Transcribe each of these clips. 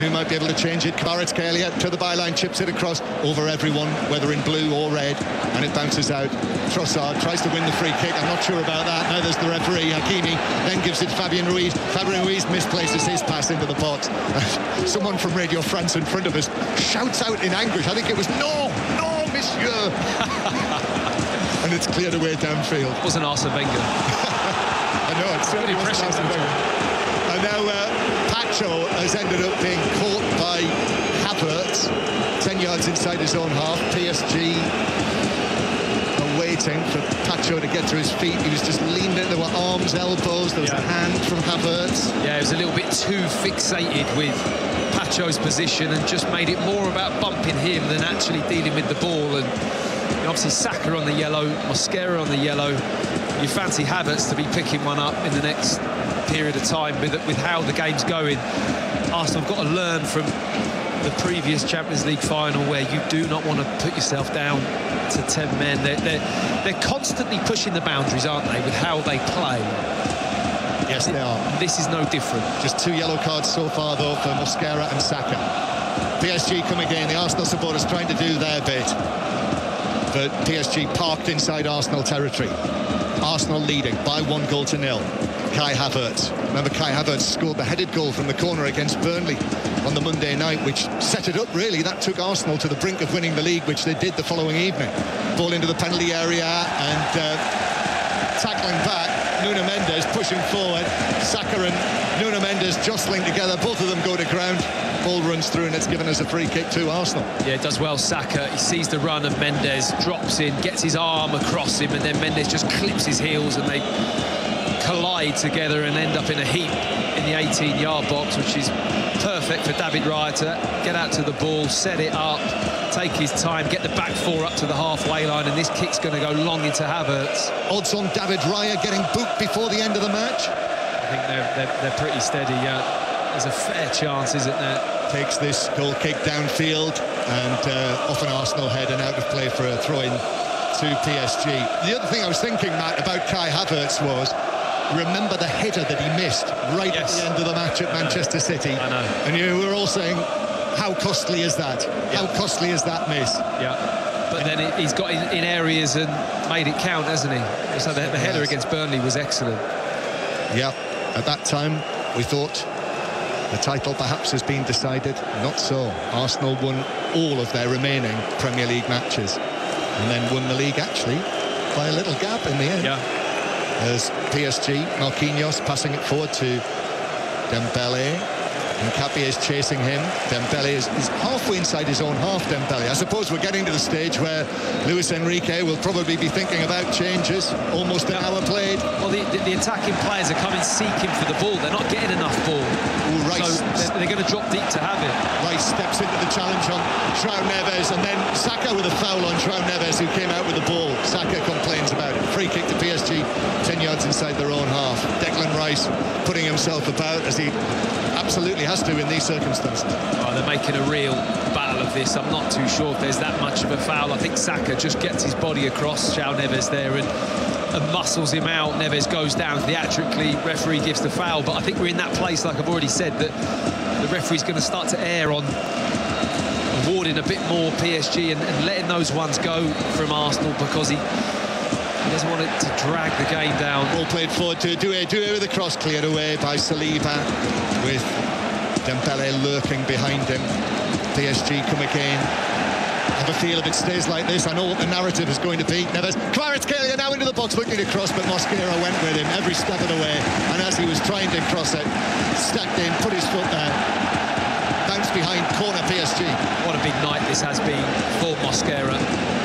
Who might be able to change it? Kvaratskhelia to the byline, chips it across over everyone, whether in blue or red, and it bounces out. Trossard tries to win the free kick. I'm not sure about that. Now there's the referee, Hakimi, then gives it to Fabien Ruiz. Fabien Ruiz misplaces his pass into the box. Someone from Radio France in front of us shouts out in anguish. I think it was, "No, no, monsieur." And it's cleared away downfield. It wasn't Arsene Wenger. I know, it's certainly wasn't Arsene Wenger. And now Pacho has ended up being caught by Havertz, 10 yards inside his own half. PSG are waiting for Pacho to get to his feet. He was just leaned in. There were arms, elbows, there was a hand from Havertz. Yeah, he was a little bit too fixated with Pacho's position and just made it more about bumping him than actually dealing with the ball. And obviously Saka on the yellow, Mosquera on the yellow. You fancy Havertz to be picking one up in the next period of time with how the game's going. Arsenal have got to learn from the previous Champions League final where you do not want to put yourself down to 10 men. They're constantly pushing the boundaries, aren't they, with how they play? Yes, they are. This is no different. Just 2 yellow cards so far, though, for Mosquera and Saka. PSG come again. The Arsenal supporters trying to do their bit. But PSG parked inside Arsenal territory. Arsenal leading by 1-0. Kai Havertz. Remember, Kai Havertz scored the headed goal from the corner against Burnley on the Monday night, which set it up, really. That took Arsenal to the brink of winning the league, which they did the following evening. Ball into the penalty area and tackling back. Nuno Mendes pushing forward. Saka and Nuno Mendes jostling together. Both of them go to ground. Ball runs through and it's given us a free kick to Arsenal. Yeah, it does well, Saka. He sees the run of Mendes, drops in, gets his arm across him, and then Mendes just clips his heels and they collide together and end up in a heap in the 18-yard box, which is perfect for David Raya to get out to the ball, set it up, take his time, get the back four up to the halfway line, and this kick's going to go long into Havertz. Odds on David Raya getting booked before the end of the match? I think they're pretty steady, yeah. There's a fair chance, isn't there? Takes this goal kick downfield and off an Arsenal head and out of play for a throw-in to PSG. The other thing I was thinking, Matt, about Kai Havertz was, remember the header that he missed right at the end of the match at Manchester City? I know. And you were all saying, how costly is that? How costly is that miss? Yeah. But then he's got in areas and made it count, hasn't he? So the header against Burnley was excellent. Yeah. At that time, we thought the title perhaps has been decided. Not so. Arsenal won all of their remaining Premier League matches and then won the league, actually, by a little gap in the end. Yeah. As PSG, Marquinhos passing it forward to Dembele. Nkapie is chasing him. Dembele is halfway inside his own half, Dembele. I suppose we're getting to the stage where Luis Enrique will probably be thinking about changes. Almost an hour played. Well, the attacking players are coming seeking for the ball. They're not getting enough ball. Ooh, Rice. So they're going to drop deep to have it. Rice steps into the challenge on João Neves, and then Saka with a foul on João Neves, who came out with the ball. Saka complains about it. Free kick to PSG, 10 yards inside their own half. Declan Rice putting himself about, as he absolutely has to in these circumstances. Oh, they're making a real battle of this. I'm not too sure if there's that much of a foul. I think Saka just gets his body across João Neves there and muscles him out. Neves goes down theatrically. Referee gives the foul, but I think we're in that place, like I've already said, that the referee's going to start to err on awarding a bit more PSG and letting those ones go from Arsenal, because he doesn't want it to drag the game down. Ball played forward to Doué. Doué with the cross, cleared away by Saliba, with Dembele lurking behind him. PSG come again. I have a feel if it stays like this, I know what the narrative is going to be. Neves, Kvaratskhelia now into the box looking to cross, but Mosquera went with him every step of the way, and as he was trying to cross it, stacked in, put his foot there, bounced behind, corner PSG. What a big night this has been for Mosquera.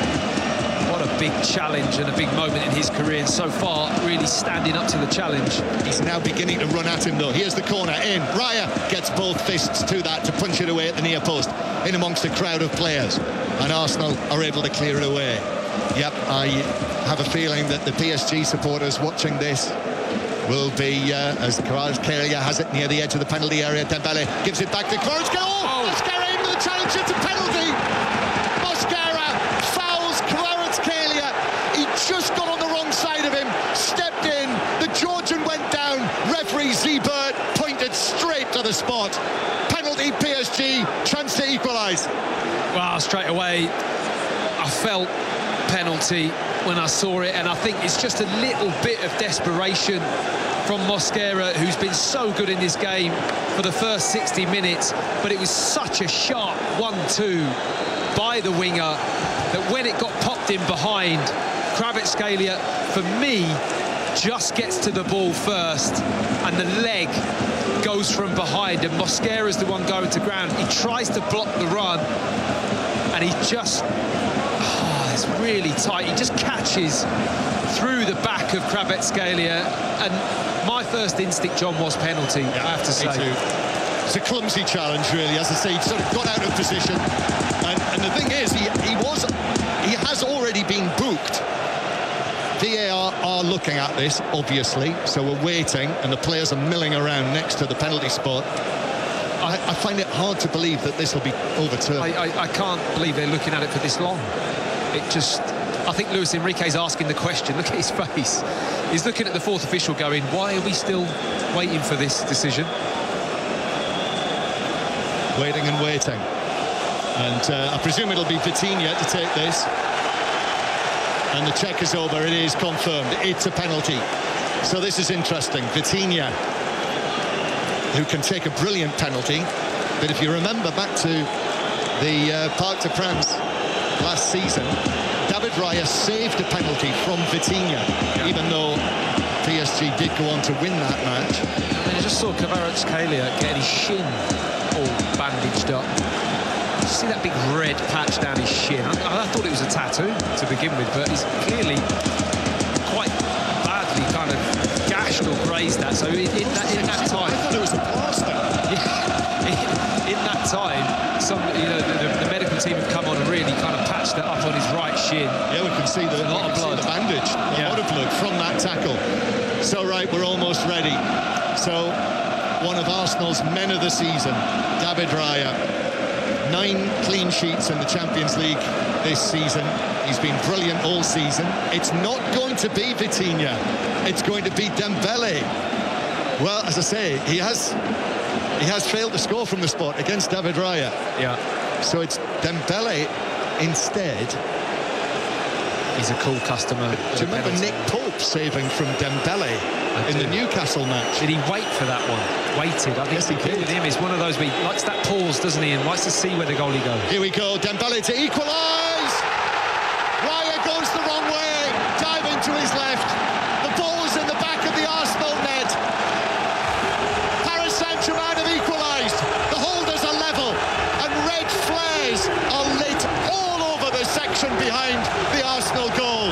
What a big challenge and a big moment in his career, and so far really standing up to the challenge. He's now beginning to run at him, though. Here's the corner in. Raya gets both fists to that to punch it away at the near post in amongst a crowd of players, and Arsenal are able to clear it away. Yep, I have a feeling that the PSG supporters watching this will be, as Kvaratskhelia has it near the edge of the penalty area. Dembele gives it back to Kvaratskhelia. Oh! Mosquera into the challenge, it's a penalty. Mosquera fouls Kvaratskhelia. He just got on the wrong side of him, stepped in, the Georgian went down. Referee Zebert pointed straight to the spot. Penalty penalty, PSG, chance to equalise. Well, straight away, I felt penalty when I saw it, and I think it's just a little bit of desperation from Mosquera, who's been so good in this game for the first 60 minutes, but it was such a sharp 1-2 by the winger that when it got popped in behind, Kvaratskhelia, for me, just gets to the ball first, and the leg goes from behind, and Mosquera's the one going to ground. He tries to block the run, and he just... it's really tight. He just catches through the back of Kvaratskhelia, and my first instinct, John, was penalty, yeah, I have to say. It's a clumsy challenge, really. As I say, he sort of got out of position. And the thing is, he has already been booked. VAR are looking at this, obviously, so we're waiting, and the players are milling around next to the penalty spot. I find it hard to believe that this will be overturned. I can't believe they're looking at it for this long. It just... I think Luis Enrique's asking the question. Look at his face. He's looking at the fourth official going, why are we still waiting for this decision? Waiting and waiting. And I presume it'll be Vitinha to take this. And the check is over. It is confirmed. It's a penalty. So this is interesting. Vitinha, who can take a brilliant penalty. But if you remember back to the Parc des Princes last season, David Raya saved a penalty from Vitinha, even though PSG did go on to win that match. And I just saw Kvaratskhelia getting his shin all bandaged up. You see that big red patch down his shin? I thought it was a tattoo to begin with, but he's clearly quite badly kind of gashed or grazed that. So in that time... I thought it was a plaster. Yeah, in that time, the medical team have come on and really kind of patched that up on his right shin. Yeah, we can see the lot of blood. The bandage, a lot of blood from that tackle. So right, we're almost ready. So one of Arsenal's men of the season, David Raya, 9 clean sheets in the Champions League this season. He's been brilliant all season. It's not going to be Vitinha. It's going to be Dembele. Well, as I say, he has failed to score from the spot against David Raya. Yeah. So it's Dembele instead. He's a cool customer. Do you remember Nick Pope saving from Dembele in the Newcastle match? Did he wait for that one? Waited. I think yes, he did. With him is one of those where he likes that pause, doesn't he? And likes to see where the goalie goes. Here we go. Dembele to equalise. Raya goes the wrong way. Diving to his left. The ball's in the back of the Arsenal net. Paris Saint-Germain have equalised. The holders are level. And red flares are lit all over the section behind the Arsenal goal.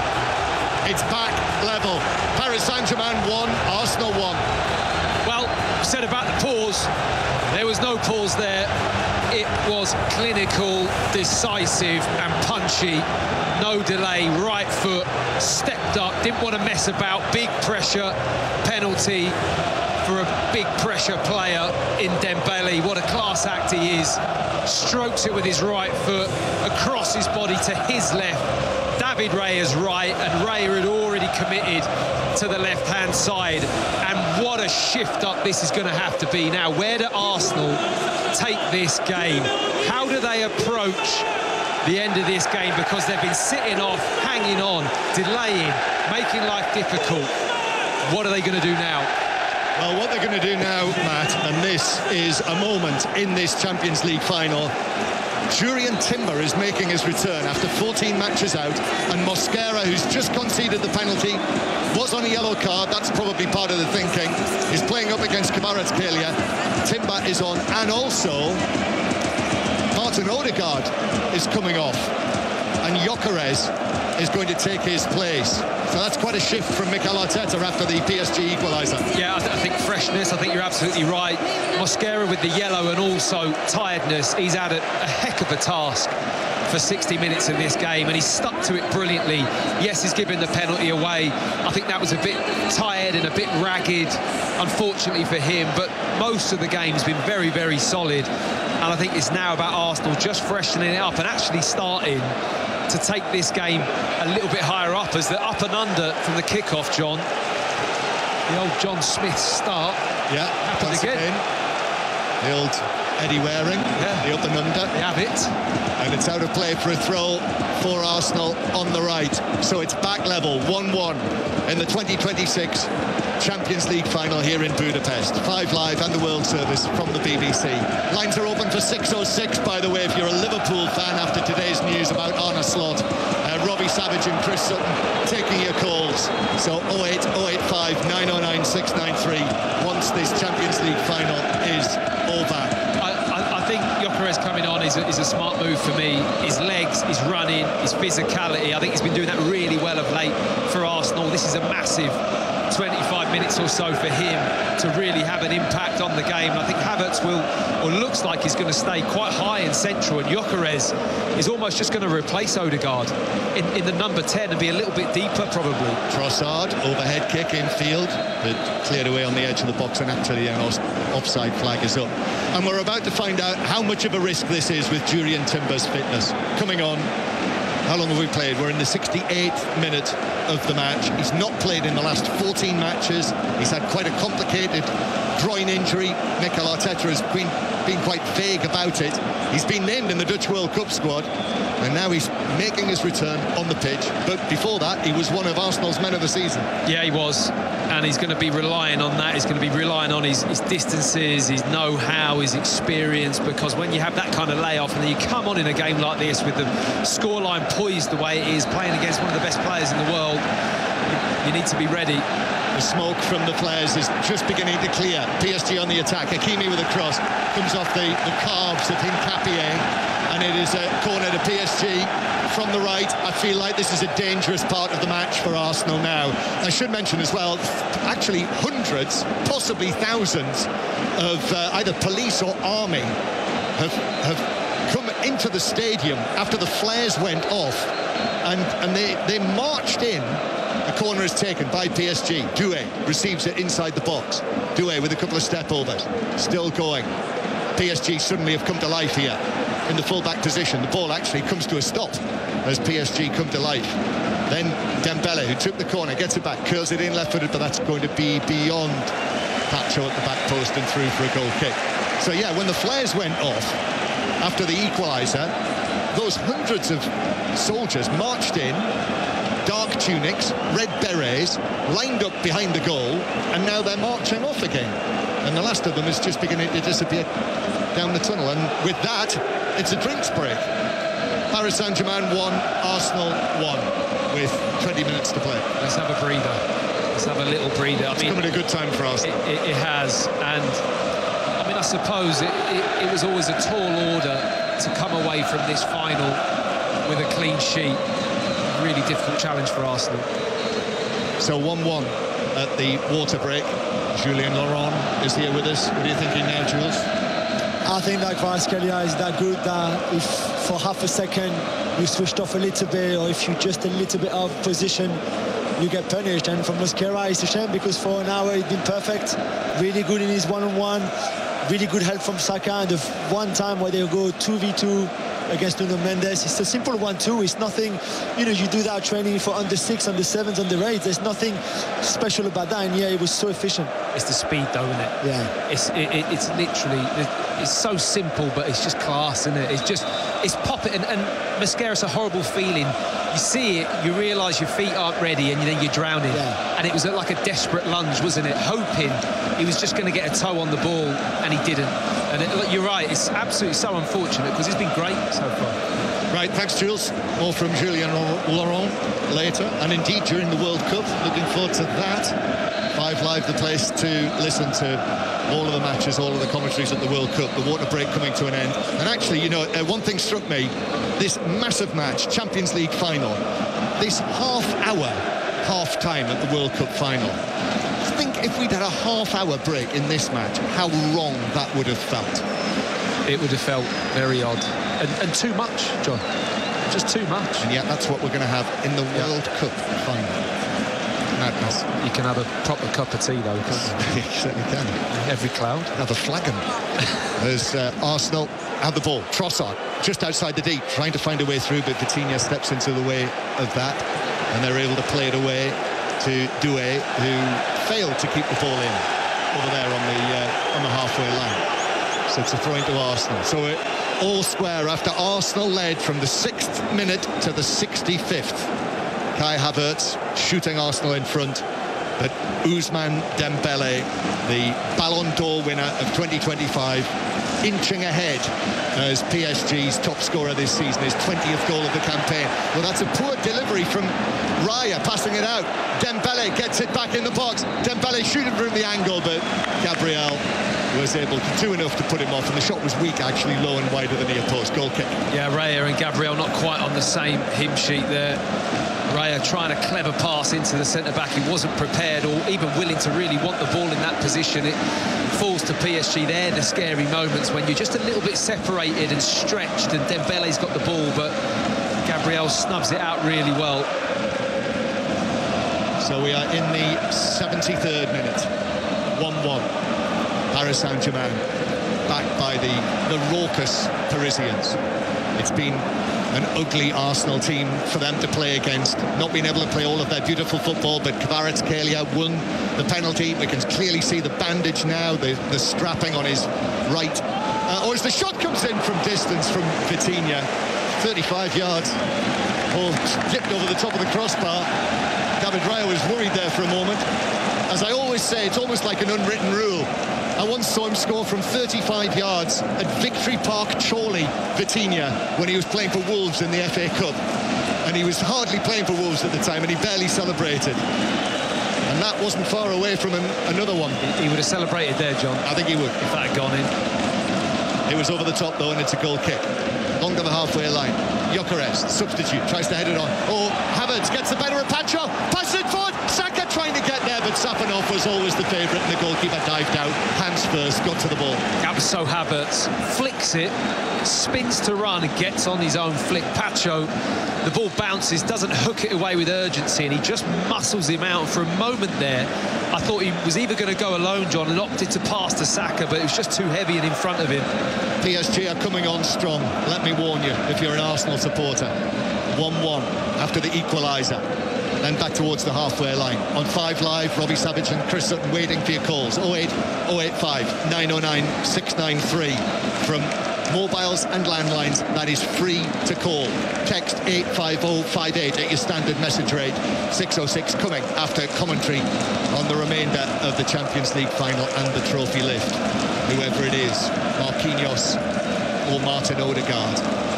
It's back level. Paris Saint-Germain 1, Arsenal 1. Well, said about the pause, there was no pause there. It was clinical, decisive and punchy. No delay, right foot, stepped up, didn't want to mess about. Big pressure, penalty for a big pressure player in Dembele. What a class act he is. Strokes it with his right foot, across his body to his left. David Raya's right, and Raya had already committed to the left-hand side. And what a shift up this is going to have to be now. Where do Arsenal take this game? How do they approach the end of this game? Because they've been sitting off, hanging on, delaying, making life difficult. What are they going to do now? Well, what they're going to do now, Matt, and this is a moment in this Champions League final. Jurrien Timber is making his return after 14 matches out, and Mosquera, who's just conceded the penalty, was on a yellow card. That's probably part of the thinking. He's playing up against Kvaratskhelia. Timber is on, and also Martin Odegaard is coming off, and Gyökeres is going to take his place. So that's quite a shift from Mikel Arteta after the PSG equaliser. Yeah, I think freshness, I think you're absolutely right. Mosquera with the yellow and also tiredness, he's had a heck of a task for 60 minutes in this game, and he's stuck to it brilliantly. Yes, he's given the penalty away. I think that was a bit tired and a bit ragged, unfortunately for him, but most of the game's been very, very solid. And I think it's now about Arsenal just freshening it up and actually starting to take this game a little bit higher up, as the up and under from the kickoff, John. The old John Smith start. Yeah, happened again. The old Eddie Waring, the up and under. They have it. And it's out of play for a throw for Arsenal on the right. So it's back level, 1-1 in the 2026 Champions League final here in Budapest. 5 Live and the World Service from the BBC. Lines are open for 606, by the way, if you're a Liverpool fan after today's news about Arne Slot. Robbie Savage and Chris Sutton taking your calls. So 08 085 909 693 once this Champions League final is over. I think Gyökeres coming on is a smart move for me. His legs, his running, his physicality, I think he's been doing that really well of late for Arsenal. This is a massive 25 minutes or so for him to really have an impact on the game. I think Havertz looks like he's going to stay quite high and central, and Gyökeres is almost just going to replace Odegaard in the number 10 and be a little bit deeper probably. Trossard, overhead kick infield, but cleared away on the edge of the box, and actually an offside flag is up. And we're about to find out how much of a risk this is with Jurrien Timber's fitness. Coming on, how long have we played? We're in the 68th minute of the match. He's not played in the last 14 matches. He's had quite a complicated groin injury. Mikel Arteta has been quite vague about it. He's been named in the Dutch World Cup squad, and now he's making his return on the pitch. But before that, he was one of Arsenal's men of the season. Yeah, he was. And he's going to be relying on that. He's going to be relying on his distances, his know-how, his experience, because when you have that kind of layoff and then you come on in a game like this with the scoreline poised the way it is, playing against one of the best players in the world, you need to be ready. The smoke from the flares is just beginning to clear. PSG on the attack. Hakimi with a cross. Comes off the calves of Hincapié. And it is a corner to PSG from the right. I feel like this is a dangerous part of the match for Arsenal now. I should mention as well, actually hundreds, possibly thousands of either police or army have come into the stadium after the flares went off. And they marched in. The corner is taken by PSG. Doué receives it inside the box. Doué with a couple of step overs. Still going. PSG suddenly have come to life here in the full-back position. The ball actually comes to a stop as PSG come to life. Then Dembele, who took the corner, gets it back, curls it in left-footed, but that's going to be beyond Pacho at the back post and through for a goal kick. So yeah, when the flares went off after the equaliser, those hundreds of soldiers marched in, dark tunics, red berets, lined up behind the goal, and now they're marching off again. And the last of them is just beginning to disappear down the tunnel. And with that, it's a drinks break. Paris Saint-Germain 1, Arsenal 1, with 20 minutes to play. Let's have a breather. Let's have a little breather. It's come at a good time for Arsenal. It has. And, I mean, I suppose it was always a tall order to come away from this final with a clean sheet. Really difficult challenge for Arsenal. So 1-1 at the water break. Julien Laurent is here with us. What are you thinking now, Jules? I think that Kvaratskhelia is that good that if for half a second you switched off a little bit, or if you just a little bit out of position, you get punished. And for Mosquera, it's a shame because for an hour he's been perfect, really good in his one-on-one, really good help from Saka. And the one time where they go 2v2 against Nuno Mendes, it's a simple 1-2. It's nothing, you know, you do that training for under 6, under 7s, under 8s. There's nothing special about that, and yeah, it was so efficient. It's the speed, though, isn't it? Yeah. It's literally, it's so simple, but it's just class, isn't it? It's pop it, and Mosquera's a horrible feeling. You see it, you realise your feet aren't ready, and then you're drowning. Yeah. And it was like a desperate lunge, wasn't it? Hoping he was just going to get a toe on the ball, and he didn't. And you're right, it's absolutely so unfortunate because he's been great so far. Right, thanks, Jules. More from Julien Laurent later, and indeed during the World Cup. Looking forward to that. 5 Live, the place to listen to all of the matches, all of the commentaries at the World Cup. The water break coming to an end. And actually, you know, one thing struck me. This massive match, Champions League final, this half-time at the World Cup final. I think if we'd had a half-hour break in this match, how wrong that would have felt. It would have felt very odd. And too much, John. Just too much. And yet that's what we're going to have in the World Cup final. Madness. You can have a proper cup of tea, though, can't you? You certainly can. Every cloud. Have a flagon. As Arsenal have the ball. Trossard just outside the D, trying to find a way through, but Vitinha steps into the way of that, and they're able to play it away to Doué, who failed to keep the ball in over there on the halfway line. So it's a throw into Arsenal. So we're all square after Arsenal led from the 6th minute to the 65th. Kai Havertz shooting Arsenal in front. But Ousmane Dembele, the Ballon d'Or winner of 2025, inching ahead as PSG's top scorer this season, his 20th goal of the campaign. Well, that's a poor delivery from Raya, passing it out. Dembele gets it back in the box. Dembele shooting from the angle, but Gabriel was able to do enough to put him off, and the shot was weak, actually, low and wider than the opposed. Goal kick. Yeah, Raya and Gabriel not quite on the same hymn sheet there. Raya trying a clever pass into the centre-back. He wasn't prepared or even willing to really want the ball in that position. It falls to PSG. They're the scary moments when you're just a little bit separated and stretched, and Dembele's got the ball, but Gabriel snubs it out really well. So we are in the 73rd minute. 1-1. Paris Saint-Germain backed by the raucous Parisians. It's been an ugly Arsenal team for them to play against, not being able to play all of their beautiful football, but Kvaratskhelia won the penalty. We can clearly see the bandage now, the strapping on his right. Or as the shot comes in from distance from Vitinha, 35 yards, ball flipped over the top of the crossbar. David Raya was worried there for a moment. As I always say, it's almost like an unwritten rule. I once saw him score from 35 yards at Victory Park, Chorley, Vitinha, when he was playing for Wolves in the FA Cup. And he was hardly playing for Wolves at the time, and he barely celebrated. And that wasn't far away from another one. He would have celebrated there, John. I think he would. If that had gone in. It was over the top, though, and it's a goal kick. Long to the halfway line. Gyökeres, substitute, tries to head it on. Oh, Havertz gets the better of Pacho. Passes it forward. Saka trying to get there, but Safanov was always the favourite, and the goalkeeper dived out. Hands first, got to the ball. So Havertz flicks it, spins to run and gets on his own flick. Pacho, the ball bounces, doesn't hook it away with urgency, and he just muscles him out. For a moment there, I thought he was either going to go alone, John, and opted to pass to Saka, but it was just too heavy and in front of him. PSG are coming on strong, let me warn you, if you're an Arsenal supporter. 1-1 after the equaliser. Then back towards the halfway line. On 5 Live, Robbie Savage and Chris Sutton waiting for your calls. 08 085 909 693. From mobiles and landlines, that is free to call. Text 85058 at your standard message rate. 606 coming after commentary on the remainder of the Champions League final and the trophy lift. Whoever it is, Marquinhos or Martin Odegaard.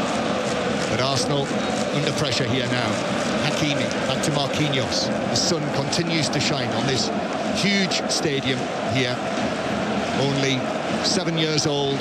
But Arsenal under pressure here now. Hakimi back to Marquinhos. The sun continues to shine on this huge stadium here. Only 7 years old.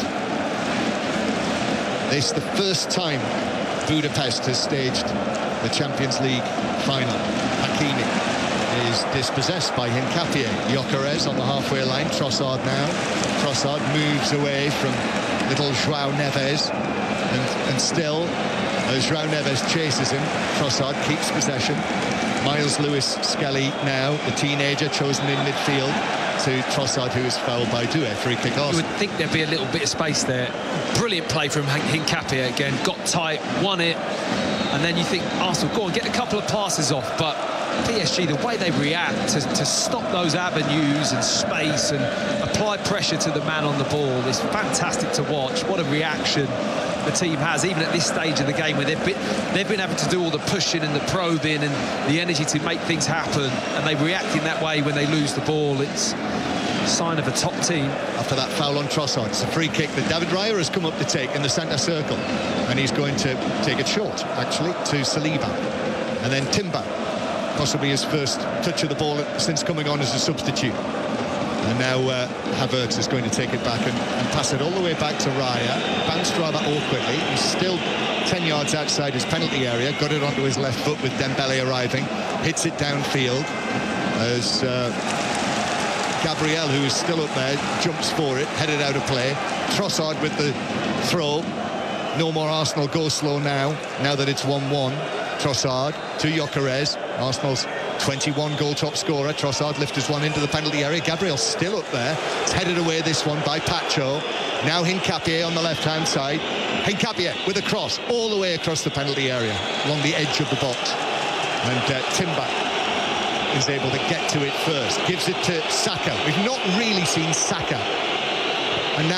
This is the first time Budapest has staged the Champions League final. Hakimi is dispossessed by Hincapié. Gyökeres on the halfway line. Trossard now. Trossard moves away from little João Neves, and still, as João Neves chases him, Trossard keeps possession. Miles Lewis-Skelly now, the teenager chosen in midfield, to Trossard, who is fouled by Doué. Free kick Arsenal. You would think there'd be a little bit of space there. Brilliant play from Hincapié again. Got tight, won it, and then you think, Arsenal, go on, get a couple of passes off, but PSG, the way they react to stop those avenues and space and apply pressure to the man on the ball is fantastic to watch. What a reaction the team has, even at this stage of the game, where they've been able to do all the pushing and the probing and the energy to make things happen, and they react in that way when they lose the ball. It's a sign of a top team. After that foul on Trossard, it's a free kick that David Raya has come up to take in the centre circle, and he's going to take it short, actually, to Saliba. And then Timber, possibly his first touch of the ball since coming on as a substitute. And now Havertz is going to take it back and pass it all the way back to Raya. Bounced rather awkwardly. He's still 10 yards outside his penalty area. Got it onto his left foot with Dembele arriving. Hits it downfield as Gabriel, who is still up there, jumps for it, headed out of play. Trossard with the throw. No more Arsenal go slow now that it's 1-1. Trossard to Gyökeres, Arsenal's 21 goal top scorer. Trossard lifts one into the penalty area. Gabriel still up there. It's headed away, this one, by Pacho. Now Hincapié on the left-hand side. Hincapié with a cross all the way across the penalty area, along the edge of the box. And Timber is able to get to it first. Gives it to Saka. We've not really seen Saka. And now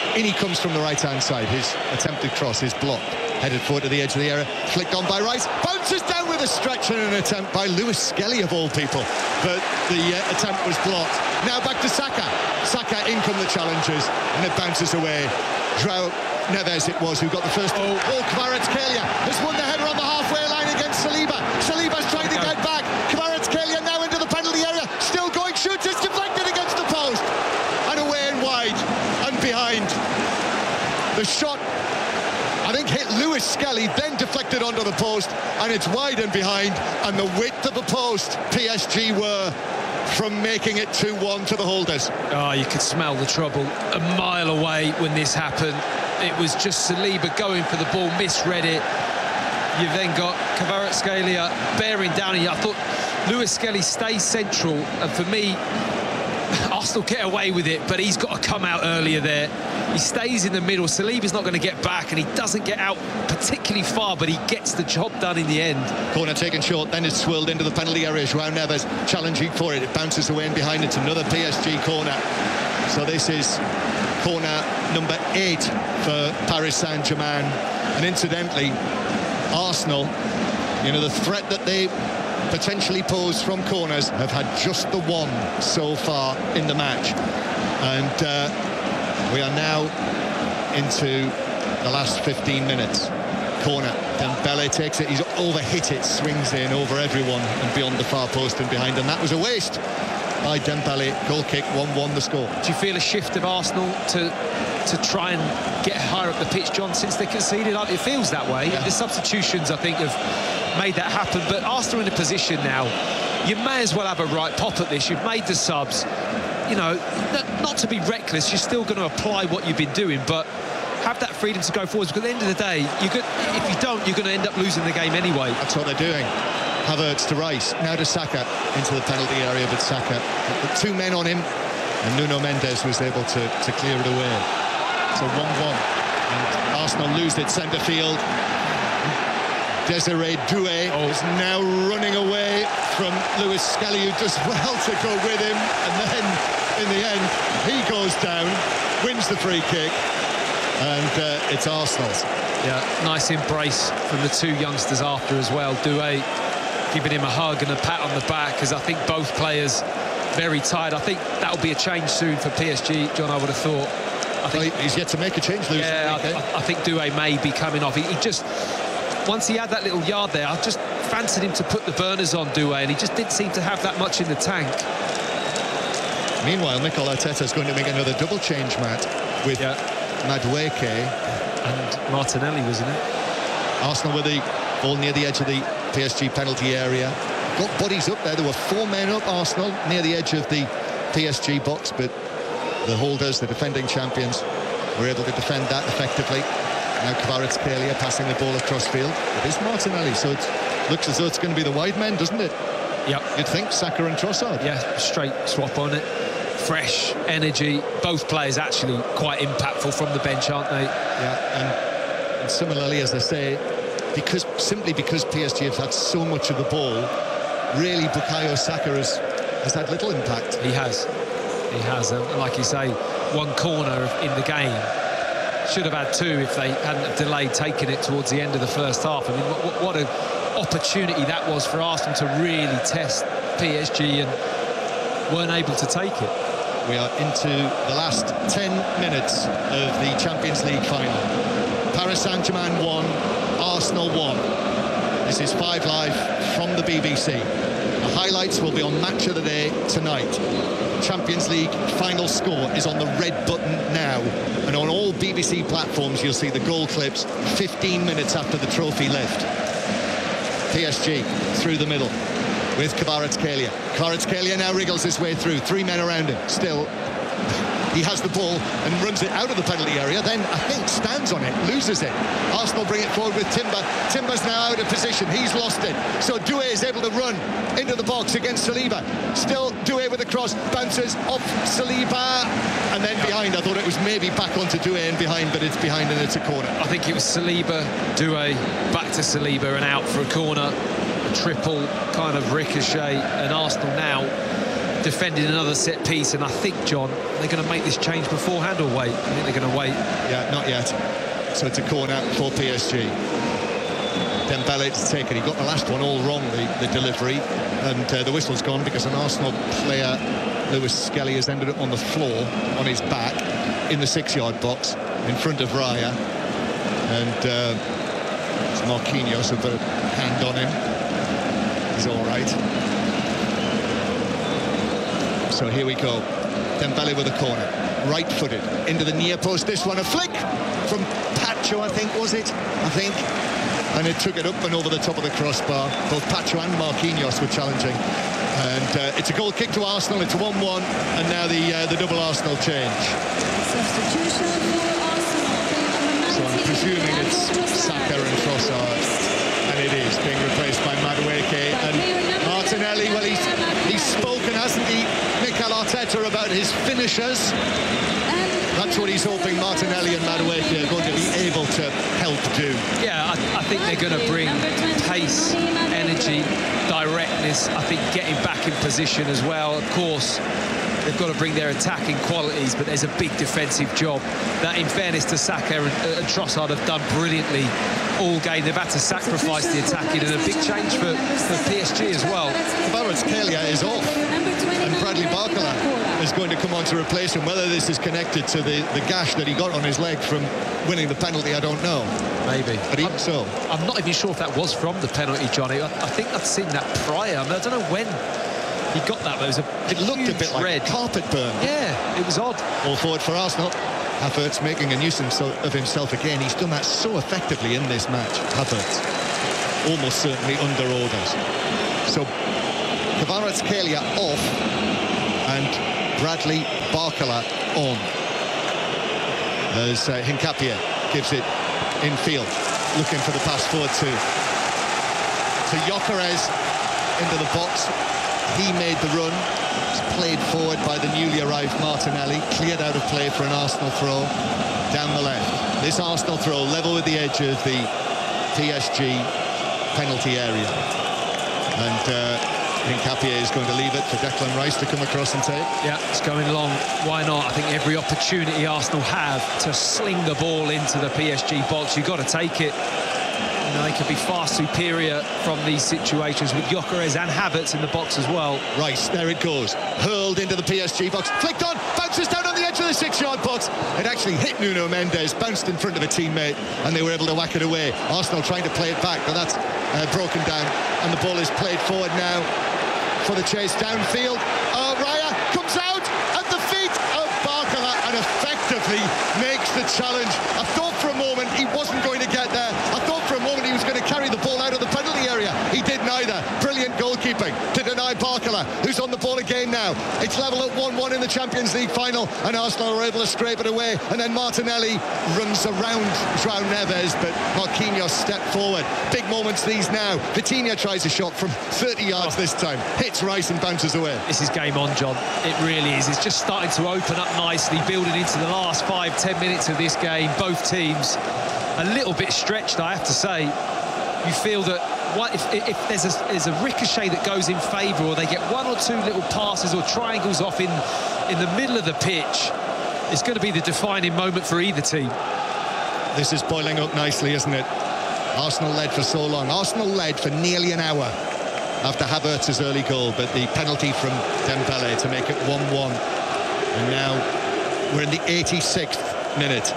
In he comes from the right-hand side. His attempted cross is blocked. Headed forward to the edge of the area. Flicked on by Rice. Bounces down with a stretch and an attempt by Lewis Skelly, of all people. But the attempt was blocked. Now back to Saka. Saka, in come the challengers. And it bounces away. João Neves it was who got the first. Kvaratskhelia has won the header on the halfway line against Saliba. Saliba's trying to get back. Kvaratskhelia now into the penalty area. Still going. Shoots. It's deflected against the post. And away and wide. And behind. The shot, I think, hit Lewis Skelly, then deflected onto the post, and it's wide and behind, and the width of the post PSG were from making it 2-1 to the holders. Oh, you could smell the trouble a mile away when this happened. It was just Saliba going for the ball, misread it. You've then got Kvaratskhelia bearing down. I thought Lewis Skelly stays central, and for me, Arsenal get away with it, but he's got to come out earlier there. He stays in the middle. Saliba's not going to get back, and he doesn't get out particularly far, but he gets the job done in the end. Corner taken short, then it's swirled into the penalty area. João Neves challenging for it. It bounces away and behind. It's another PSG corner. So this is corner number 8 for Paris Saint-Germain. And incidentally, Arsenal, you know, the threat that they potentially pose from corners, have had just the one so far in the match. And we are now into the last 15 minutes. Corner, Dembele takes it, he's overhit it, swings in over everyone and beyond the far post and behind, and that was a waste by Dembele. Goal kick, 1-1 the score. Do you feel a shift of Arsenal to try and get higher up the pitch, John, since they conceded? It feels that way. Yeah. The substitutions, I think, have made that happen, but Arsenal in a position now, you may as well have a right pop at this. You've made the subs. You know, not to be reckless, you're still going to apply what you've been doing, but have that freedom to go forwards, because at the end of the day, if you don't, you're going to end up losing the game anyway. That's what they're doing. Havertz to Rice, now to Saka into the penalty area, but Saka, the 2 men on him, and Nuno Mendes was able to clear it away. So 1-1, and Arsenal lose it centre field. Desiree Doué is now running away from Lewis Skelly, who does well to go with him, and then in the end he goes down, wins the free kick, and it's Arsenal's. Yeah, nice embrace from the 2 youngsters after as well. Doué giving him a hug and a pat on the back, as I think both players very tired. I think that'll be a change soon for PSG, John, I would have thought. I think he's yet to make a change, Lewis. Yeah, I think Doué may be coming off. He just, once he had that little yard there, I just fancied him to put the burners on, Doué, and he just didn't seem to have that much in the tank. Meanwhile, Mikel Arteta's going to make another double change, Matt, with Madueke and Martinelli, wasn't it? Arsenal with the ball near the edge of the PSG penalty area. Got bodies up there. There were 4 men up, Arsenal, near the edge of the PSG box, but the holders, the defending champions, were able to defend that effectively. Now Kvaratskhelia passing the ball across field. It is Martinelli, so it looks as though it's going to be the wide men, doesn't it? Yep. You'd think Saka and Trossard. Yeah, straight swap on it. Fresh energy. Both players actually quite impactful from the bench, aren't they? Yeah, and similarly, as I say, simply because PSG have had so much of the ball, really Bukayo Saka has had little impact. He has, and like you say, 1 corner in the game. Should have had 2 if they hadn't delayed taking it towards the end of the first half. I mean, what an opportunity that was for Arsenal to really test PSG, and weren't able to take it. We are into the last 10 minutes of the Champions League final. Paris Saint-Germain 1, Arsenal 1. This is 5 Live from the BBC. The highlights will be on Match of the Day tonight. Champions League final score is on the red button now, and on all BBC platforms you'll see the goal clips 15 minutes after the trophy lift. PSG through the middle with Kvaratskhelia. Kvaratskhelia now wriggles his way through, 3 men around him. Still, he has the ball and runs it out of the penalty area, then I think stands on it, loses it. Arsenal bring it forward with Timber. Timber's now out of position, he's lost it. So Doué is able to run into the box against Saliba. Still Doué with a cross, bounces off Saliba, and then behind. I thought it was maybe back onto Doué and behind, but it's behind and it's a corner. I think it was Saliba, Doué, back to Saliba and out for a corner. A triple kind of ricochet, and Arsenal now defending another set piece, and I think, John, they're going to make this change beforehand or wait? I think they're going to wait. Yeah, not yet. So it's a corner for PSG. Dembele to take it. He got the last one all wrong, the delivery, and the whistle's gone because an Arsenal player, Lewis Skelly, has ended up on the floor on his back in the 6-yard box in front of Raya, and it's Marquinhos who put a hand on him. He's all right. So here we go. Dembele with a corner, right-footed into the near post. This one, a flick from Pacho, I think, was it? I think. And it took it up and over the top of the crossbar. Both Pacho and Marquinhos were challenging. And it's a goal kick to Arsenal. It's 1-1. And now the double Arsenal change. Substitution for Arsenal. So I'm presuming it's Saka and Trossard. And it is being replaced by Madueke. And Martinelli, well, he's spoken, hasn't he, Mikel Arteta, about his finishers. That's what he's hoping Martinelli and Madueke are going to be able to help do. Yeah, I think they're going to bring pace, energy, directness. I think getting back in position as well. Of course, they've got to bring their attacking qualities, but there's a big defensive job that, in fairness to Saka and Trossard, have done brilliantly all game. They've had to sacrifice the attacking, and a big change for PSG as well. Kvaratskhelia is off, and Bradley Barcola is going to come on to replace him. Whether this is connected to the gash that he got on his leg from winning the penalty, I don't know. Maybe. But even so, I'm not even sure if that was from the penalty, Johnny. I think I'd seen that prior. I mean, I don't know when he got that, but it looked a bit like red carpet burn. Yeah, it was odd. All forward for Arsenal. Havertz making a nuisance of himself again. He's done that so effectively in this match, Havertz. Almost certainly under orders. So Kvaratskhelia off and Bradley Barcola on. As Hincapie gives it infield, looking for the pass forward to Gyökeres into the box. He made the run. It's played forward by the newly arrived Martinelli, cleared out of play for an Arsenal throw down the left. This Arsenal throw level with the edge of the PSG penalty area. And Hincapie is going to leave it for Declan Rice to come across and take. Yeah, it's going long. Why not? I think every opportunity Arsenal have to sling the ball into the PSG box, you've got to take it. You know, they could be far superior from these situations with Gyökeres and Havertz in the box as well. Rice, there it goes. Hurled into the PSG box. Flicked on, bounces down on the edge of the 6-yard box. It actually hit Nuno Mendes, bounced in front of a teammate, and they were able to whack it away. Arsenal trying to play it back, but that's broken down. And the ball is played forward now for the chase downfield. Raya comes out at the feet of Barcola and effectively makes the challenge. I thought for a moment he wasn't going to get there. I thought for a moment he was going to carry the ball out of the penalty area. He did neither. Brilliant goalkeeping to deny Barcola, who's on the ball again now. It's level at 1-1 in the Champions League final, and Arsenal are able to scrape it away. And then Martinelli runs around João Neves, but Marquinhos stepped forward. Big moments these now. Vitinha tries a shot from 30 yards this time. Hits Rice and bounces away. This is game on, John. It really is. It's just starting to open up nicely, building into the last 5-10 minutes of this game. Both teams a little bit stretched, I have to say. You feel that if there's a ricochet that goes in favour, or they get one or two little passes or triangles off in the middle of the pitch, it's going to be the defining moment for either team. This is boiling up nicely, isn't it? Arsenal led for so long. Arsenal led for nearly an hour after Havertz's early goal, but the penalty from Dembele to make it 1-1. And now we're in the 86th minute.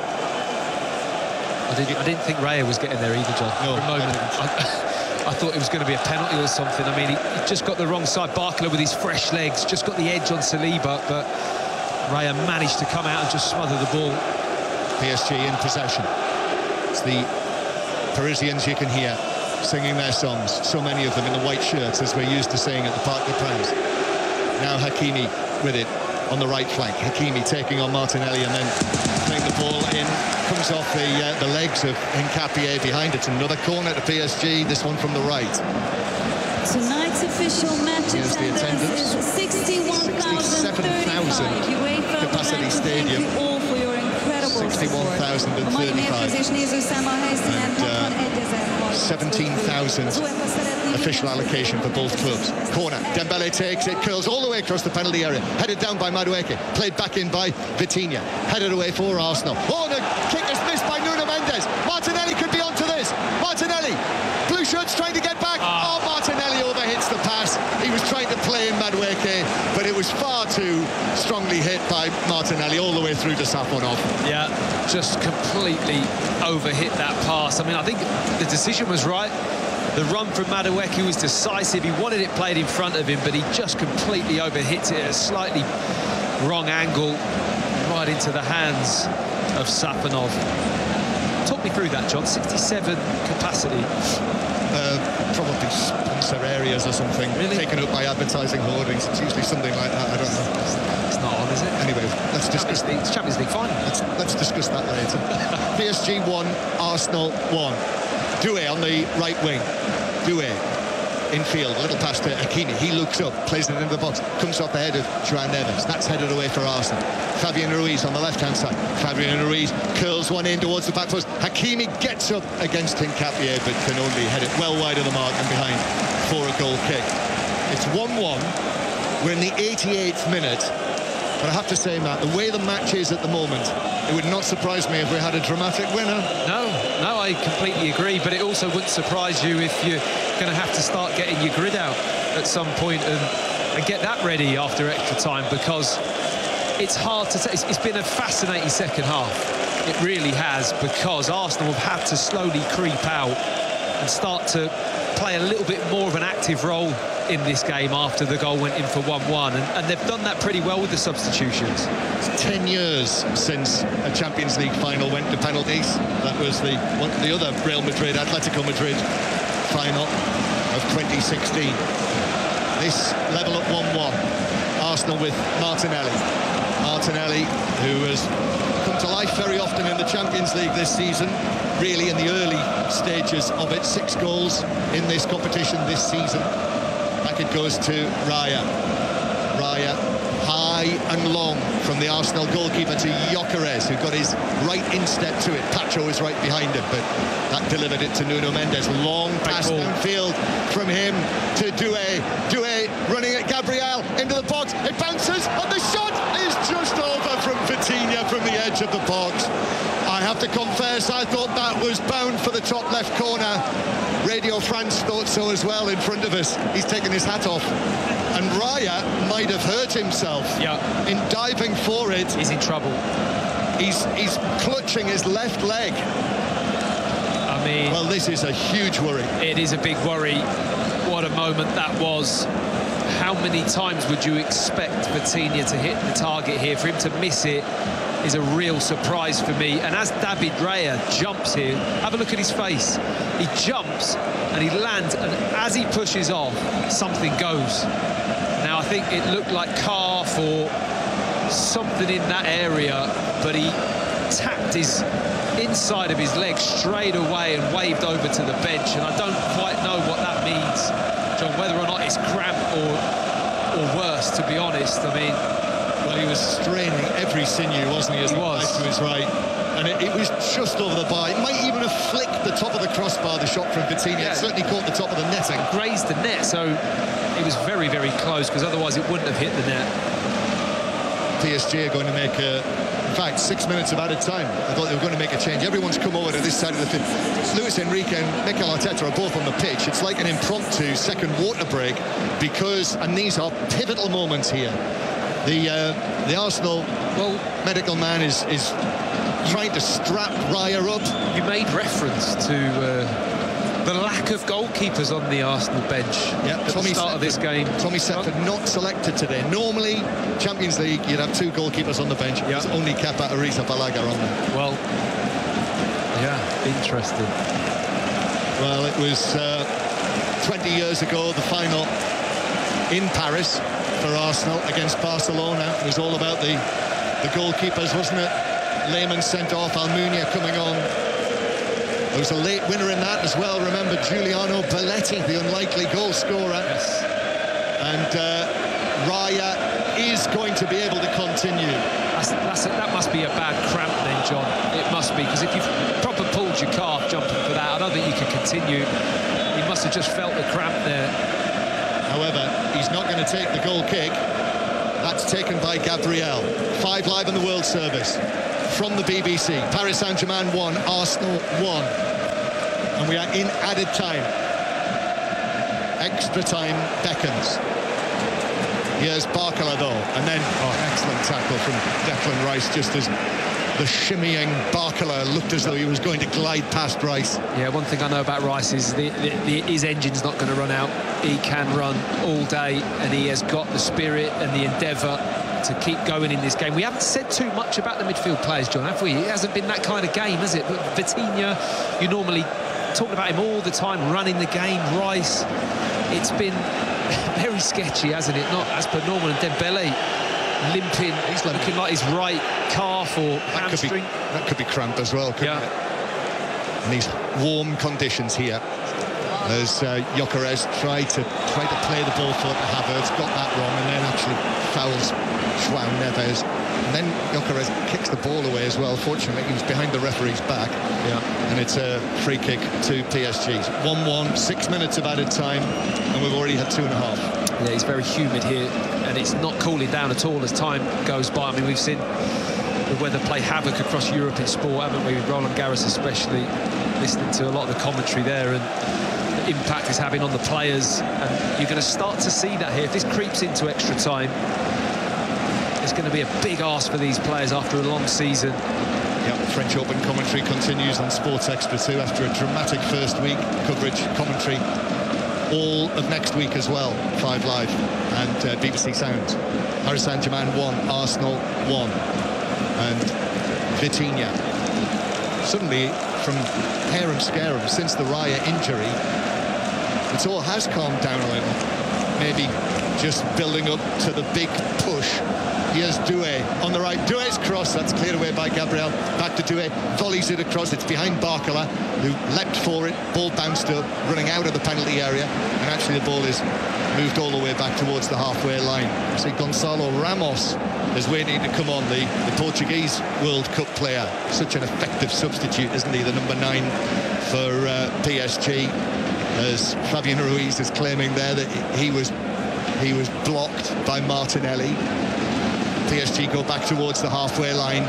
I didn't think Raya was getting there either, John. No, for a moment. I thought it was going to be a penalty or something. I mean, he just got the wrong side. Barcola with his fresh legs just got the edge on Saliba, but Raya managed to come out and just smother the ball. PSG in possession. It's the Parisians you can hear singing their songs, so many of them in the white shirts, as we're used to saying at the Parc des Princes. Now Hakimi with it on the right flank. Hakimi taking on Martinelli and then playing the ball in. Comes off the legs of Hincapie behind it. Another corner to PSG, this one from the right. Tonight's official match attendance is 67,000 capacity stadium. Thank you all for your incredible 17,000 official allocation for both clubs. Corner, Dembele takes it, curls all the way across the penalty area, headed down by Madueke, played back in by Vitinha, headed away for Arsenal. Oh, the kick is missed by Nuno Mendes. Martinelli could be onto this. Martinelli, blue shirts trying to get back. Oh, Martinelli overhits the pass. He was trying to play in Madueke, but it was far too strongly hit by Martinelli all the way through to Safonov. Yeah, just completely overhit that pass. I mean, I think the decision was right. The run from Madueke was decisive. He wanted it played in front of him, but he just completely overhit it at a slightly wrong angle, right into the hands of Safonov. Talk me through that, John. 67 capacity. Probably sponsor areas or something. Really? Taken up by advertising hoardings. It's usually something like that. I don't know. It's not on, is it? Anyway, let's discuss. It's Champions League final. Let's discuss that later. PSG 1, Arsenal 1. Doué on the right wing. Doué infield, a little pass to Hakimi. He looks up, plays it into the box, comes off the head of João Neves. That's headed away for Arsenal. Fabian Ruiz on the left-hand side. Fabian Ruiz curls one in towards the back post. Hakimi gets up against Hincapié, but can only head it well wide of the mark and behind for a goal kick. It's 1-1. We're in the 88th minute. But I have to say, Matt, the way the match is at the moment, it would not surprise me if we had a dramatic winner. No, I completely agree. But it also wouldn't surprise you if you're going to have to start getting your grid out at some point and get that ready after extra time, because it's hard to say. It's been a fascinating second half. It really has, because Arsenal have had to slowly creep out and start to play a little bit more of an active role in this game after the goal went in for 1-1, and they've done that pretty well with the substitutions. It's 10 years since a Champions League final went to penalties. That was the other Real Madrid, Atletico Madrid final of 2016. This level at 1-1. Arsenal with Martinelli. Martinelli, who has come to life very often in the Champions League this season, really in the early stages of it. 6 goals in this competition this season. Back it goes to Raya. Raya, high and long from the Arsenal goalkeeper to Gyökeres, who got his right instep to it. Pacho is right behind him, but that delivered it to Nuno Mendes. Long pass downfield from him to Doué. Doué running at Gabriel into the box. It bounces, and the shot is just over from Vitinha from the edge of the box. I have to confess, I thought that was bound for the top left corner. Radio France thought so as well in front of us. He's taken his hat off. And Raya might have hurt himself in diving for it. He's in trouble. He's clutching his left leg. I mean, well, this is a huge worry. It is a big worry. What a moment that was. How many times would you expect Vitinha to hit the target here? For him to miss it is a real surprise for me. And as David Raya jumps here, have a look at his face. He jumps and he lands, and as he pushes off, something goes. Now, I think it looked like calf or something in that area, but he tapped his inside of his leg straight away and waved over to the bench. And I don't quite know what that means, John, whether or not it's cramp or worse, to be honest. I mean, well, he was straining every sinew, wasn't he, as he was to his right. And it was just over the bar. It might even have flicked the top of the crossbar, the shot from Vitinha. Yeah. It certainly caught the top of the netting. Grazed the net, so it was very, very close, because otherwise it wouldn't have hit the net. PSG are going to make in fact, 6 minutes of added time. I thought they were going to make a change. Everyone's come over to this side of the field. Luis Enrique and Mikel Arteta are both on the pitch. It's like an impromptu second water break, because, and these are pivotal moments here. The Arsenal medical man is trying to strap Raya up. You made reference to the lack of goalkeepers on the Arsenal bench at the start of this game. Tommy Setford not selected today. Normally, Champions League, you'd have 2 goalkeepers on the bench. There's only Kepa Arrizabalaga on there. Well, yeah, interesting. Well, it was 20 years ago, the final in Paris for Arsenal against Barcelona. It was all about the goalkeepers, wasn't it? Lehmann sent off, Almunia coming on. There was a late winner in that as well. Remember Giuliano Belletti, the unlikely goal scorer. Yes. And Raya is going to be able to continue. That must be a bad cramp then, John. It must be, because if you've proper pulled your calf jumping for that, I don't think you can continue. He must have just felt the cramp there. However, he's not going to take the goal kick. That's taken by Gabriel. 5 Live on the World Service from the BBC. Paris Saint-Germain 1, Arsenal 1. And we are in added time. Extra time beckons. Here's Barcola though, and then excellent tackle from Declan Rice, just as the shimmying Barcola looked as though he was going to glide past Rice. Yeah, one thing I know about Rice is his engine's not going to run out. He can run all day, and he has got the spirit and the endeavour to keep going in this game. We haven't said too much about the midfield players, John, have we? It hasn't been that kind of game, has it? But Vitinha, you normally talking about him all the time, running the game. Rice, it's been very sketchy, hasn't it? Not as per normal. And Dembele limping. He's looking like his right calf or hamstring. That could be cramp as well, couldn't it? In these warm conditions here, as Gyökeres tried to play the ball for Havertz, got that wrong, and then actually fouls João Neves. And then Gyökeres kicks the ball away as well. Fortunately, he was behind the referee's back. And it's a free kick to PSG. 1-1, 6 minutes of added time, and we've already had 2.5. Yeah, it's very humid here, and it's not cooling down at all as time goes by. I mean, we've seen the weather play havoc across Europe in sport, haven't we? With Roland Garros especially, listening to a lot of the commentary there, and the impact it's having on the players. And you're going to start to see that here. If this creeps into extra time, it's going to be a big ask for these players after a long season. French Open commentary continues on Sports Extra 2 after a dramatic first week. Coverage, commentary, all of next week as well. 5 Live and BBC Sound. Paris Saint-Germain 1, Arsenal 1. And Vitinha. Suddenly, from harum scarum, since the Raya injury, it all has calmed down a little. Maybe just building up to the big push. Here's Doué on the right. Doué's cross, that's cleared away by Gabriel. Back to Doué, volleys it across. It's behind Barcola, who leapt for it. Ball bounced up, running out of the penalty area. And actually the ball is moved all the way back towards the halfway line. See, Gonçalo Ramos is waiting to come on, the Portuguese World Cup player. Such an effective substitute, isn't he? The number 9 for PSG. As Fabian Ruiz is claiming there that he was blocked by Martinelli. PSG go back towards the halfway line.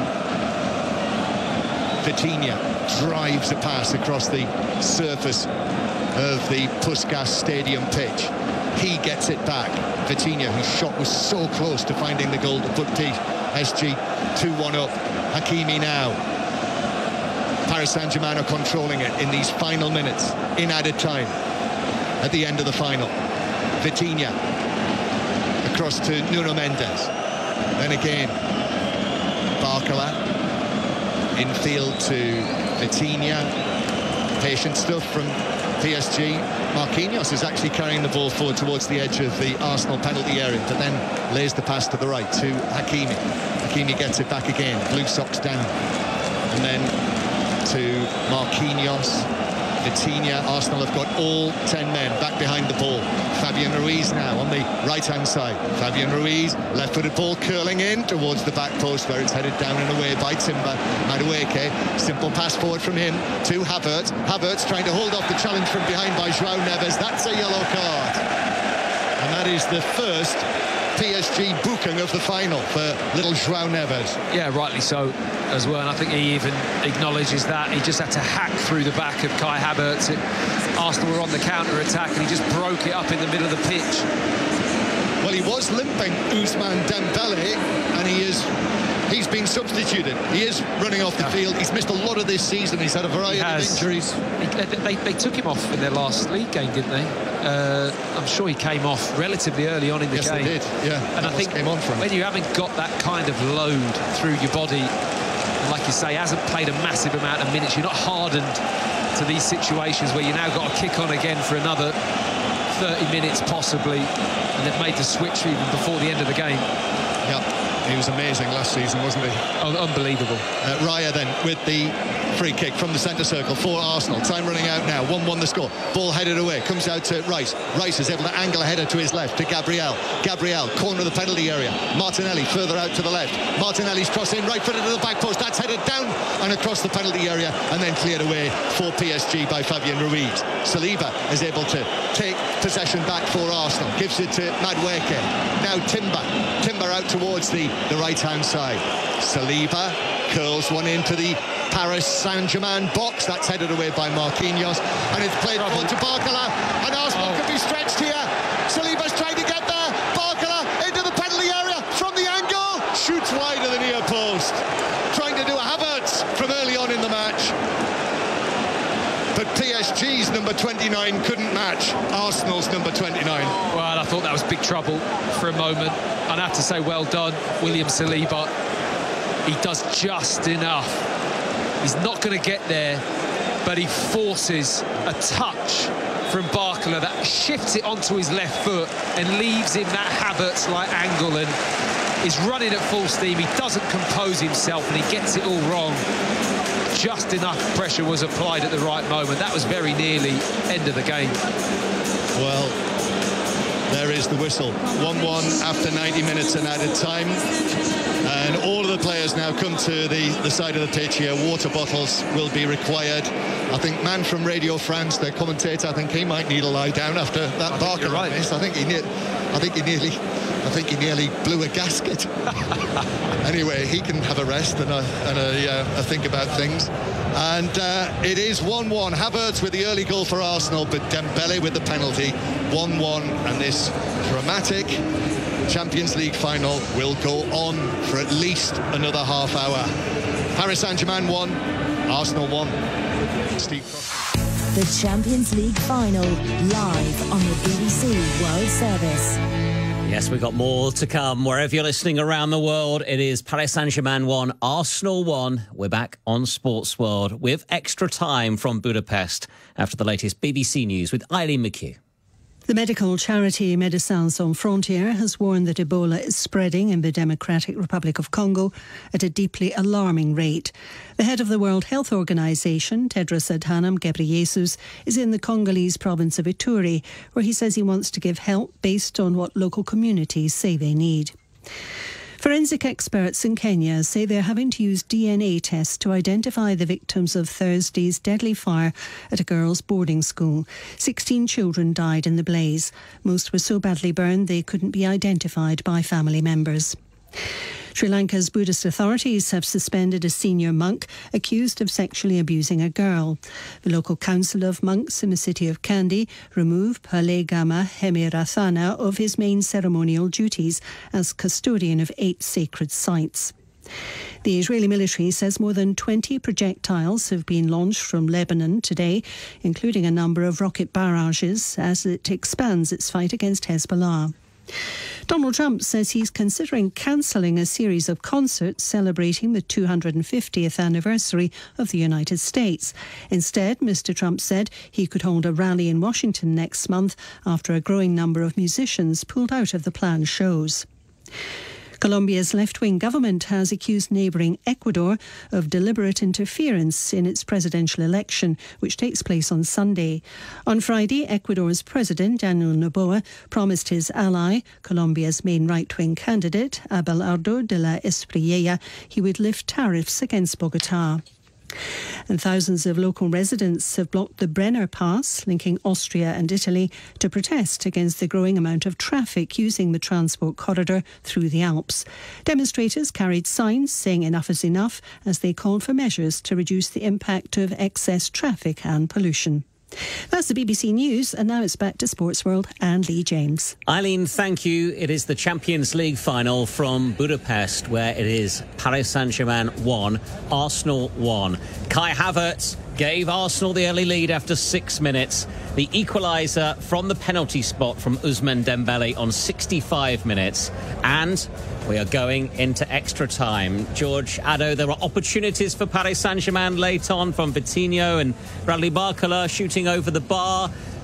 Vitinha drives a pass across the surface of the Puskas Stadium pitch. He gets it back. Vitinha, whose shot was so close to finding the goal to put PSG 2-1 up. Hakimi now. Paris Saint-Germain are controlling it in these final minutes, in added time, at the end of the final. Vitinha across to Nuno Mendes. Then again, Barcola infield to Vitinha. Patient stuff from PSG. Marquinhos is actually carrying the ball forward towards the edge of the Arsenal penalty area, but then lays the pass to the right to Hakimi. Hakimi gets it back again, blue socks down. And then to Marquinhos. Vitinha. Arsenal have got all 10 men back behind the ball. Fabian Ruiz now on the right-hand side. Fabian Ruiz, left-footed ball curling in towards the back post where it's headed down and away by Timber. Madueke, simple pass forward from him to Havertz. Havertz trying to hold off the challenge from behind by João Neves. That's a yellow card. And that is the first PSG booking of the final for little João Neves. Yeah, rightly so as well, and I think he even acknowledges that. He just had to hack through the back of Kai Havertz. Arsenal were on the counter-attack and he just broke it up in the middle of the pitch. Well, he was limping, Ousmane Dembele, and he's been substituted. He is running off the field. He's missed a lot of this season. He's had a variety of injuries. They took him off in their last league game, didn't they? I'm sure he came off relatively early on in the game. Yes, they did, yeah. And I think came on from when you haven't got that kind of load through your body, and like you say, hasn't played a massive amount of minutes, you're not hardened to these situations where you now got to kick on again for another 30 minutes possibly, and they've made the switch even before the end of the game. Yeah, He was amazing last season, wasn't he? Oh, unbelievable. Raya then with the free kick from the centre circle for Arsenal. Time running out now. 1-1 the score. Ball headed away. Comes out to Rice. Rice is able to angle a header to his left to Gabriel. Gabriel, corner of the penalty area. Martinelli further out to the left. Martinelli's cross in, right footed to the back post. That's headed down and across the penalty area and then cleared away for PSG by Fabian Ruiz. Saliba is able to take possession back for Arsenal. Gives it to Madueke. Now Timber out towards the right-hand side. Saliba curls one into the Paris Saint-Germain box. That's headed away by Marquinhos. And it's played forward to Barcola. And Arsenal could be stretched here. Saliba's trying to get there. Barcola into the penalty area from the angle. Shoots wide of the near post. Trying to do a Havertz from early on in the match. But PSG's number 29 couldn't match Arsenal's number 29. Well, I thought that was big trouble for a moment. I'd have to say well done, William Saliba. He does just enough. He's not going to get there, but he forces a touch from Barcola that shifts it onto his left foot and leaves him that Havertz-like angle and is running at full steam. He doesn't compose himself and he gets it all wrong. Just enough pressure was applied at the right moment. That was very nearly end of the game. Well, there is the whistle. 1-1 after 90 minutes and added time. And all of the players now come to the side of the pitch here. Water bottles will be required. I think man from Radio France, the commentator, I think he might need a lie down after that Barker. Right. I think he nearly blew a gasket. Anyway, he can have a rest and a think about things. And it is 1-1. Havertz with the early goal for Arsenal, but Dembele with the penalty. 1-1, and this dramatic Champions League final will go on for at least another half hour. Paris Saint-Germain 1, Arsenal 1. Steve Cross. The Champions League final, live on the BBC World Service. Yes, we've got more to come. Wherever you're listening around the world, it is Paris Saint-Germain 1, Arsenal 1. We're back on Sports World with extra time from Budapest after the latest BBC News with Eileen McHugh. The medical charity Médecins Sans Frontières has warned that Ebola is spreading in the Democratic Republic of Congo at a deeply alarming rate. The head of the World Health Organization, Tedros Adhanom Ghebreyesus, is in the Congolese province of Ituri, where he says he wants to give help based on what local communities say they need. Forensic experts in Kenya say they're having to use DNA tests to identify the victims of Thursday's deadly fire at a girls' boarding school. 16 children died in the blaze. Most were so badly burned they couldn't be identified by family members. Sri Lanka's Buddhist authorities have suspended a senior monk accused of sexually abusing a girl. The local council of monks in the city of Kandy removed Palegama Hemirathana of his main ceremonial duties as custodian of 8 sacred sites. The Israeli military says more than 20 projectiles have been launched from Lebanon today, including a number of rocket barrages, as it expands its fight against Hezbollah. Donald Trump says he's considering cancelling a series of concerts celebrating the 250th anniversary of the United States. Instead, Mr. Trump said he could hold a rally in Washington next month after a growing number of musicians pulled out of the planned shows. Colombia's left-wing government has accused neighbouring Ecuador of deliberate interference in its presidential election, which takes place on Sunday. On Friday, Ecuador's president, Daniel Noboa, promised his ally, Colombia's main right-wing candidate, Abelardo de la Espriella, he would lift tariffs against Bogotá. And thousands of local residents have blocked the Brenner Pass, linking Austria and Italy, to protest against the growing amount of traffic using the transport corridor through the Alps. Demonstrators carried signs saying enough is enough as they called for measures to reduce the impact of excess traffic and pollution. That's the BBC News, and now it's back to Sports World and Lee James. Eileen, thank you. It is the Champions League final from Budapest, where it is Paris Saint-Germain 1, Arsenal 1. Kai Havertz gave Arsenal the early lead after 6 minutes. The equaliser from the penalty spot from Ousmane Dembele on 65 minutes. And we are going into extra time. George Addo, there are opportunities for Paris Saint-Germain late on from Vitinho and Bradley Barcola shooting over the bar.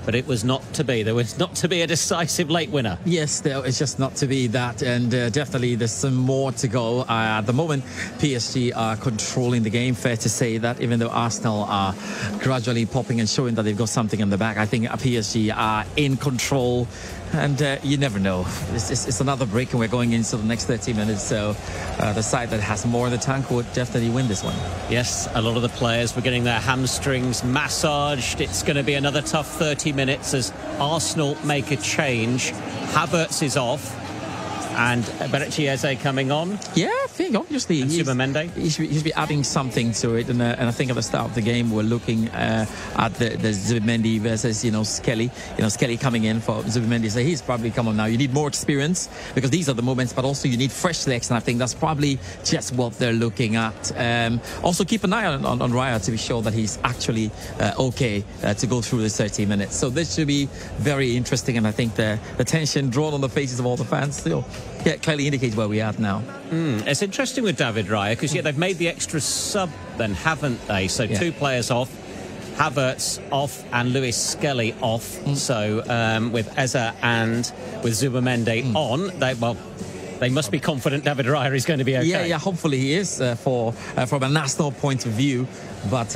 but it was not to be. There was not to be a decisive late winner. Yes, there is just not to be that, and definitely there's some more to go. At the moment, PSG are controlling the game. Fair to say that, even though Arsenal are gradually popping and showing that they've got something in the back, I think PSG are in control. And you never know. It's another break, and we're going into the next 30 minutes. So the side that has more in the tank would definitely win this one. Yes, a lot of the players were getting their hamstrings massaged. It's going to be another tough 30 minutes as Arsenal make a change. Havertz is off, and Berechi Eze coming on. Yeah, I think obviously Zubimendi. He should be adding something to it. And I think at the start of the game we're looking at the Zubimendi versus Skelly. Skelly coming in for Zubimendi. So he's probably come on now. You need more experience because these are the moments, but also you need fresh legs, and I think that's probably just what they're looking at. Also keep an eye on Raya to be sure that he's actually okay to go through the 30 minutes. So this should be very interesting, and I think the tension drawn on the faces of all the fans still clearly indicates where we are now. It's interesting with David Raya because they've made the extra sub then, haven't they? So two players off, Havertz off and Lewis Skelly off. So with Eze and with Zubimendi on, they must be confident David Raya is going to be okay. Yeah, hopefully he is from a national point of view. But